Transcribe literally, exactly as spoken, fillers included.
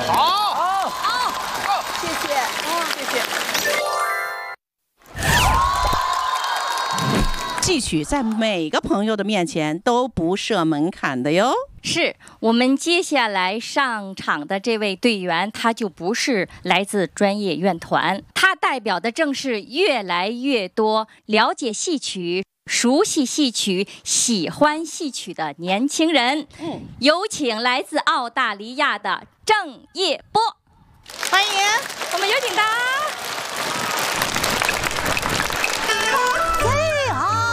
好，好，好， 谢谢，谢谢。 戏曲在每个朋友的面前都不设门槛的哟。 是我们接下来上场的这位队员，他就不是来自专业院团，他代表的正是越来越多了解戏曲、熟悉戏曲、喜欢戏曲的年轻人。嗯，有请来自澳大利亚的郑业波， 欢迎， 我们有请他。